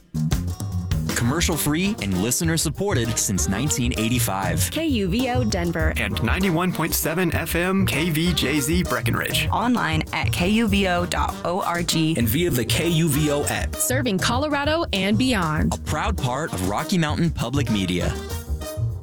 Commercial-free and listener-supported since 1985. KUVO Denver. And 91.7 FM KVJZ Breckenridge. Online at kuvo.org. And via the KUVO app. Serving Colorado and beyond. A proud part of Rocky Mountain Public Media.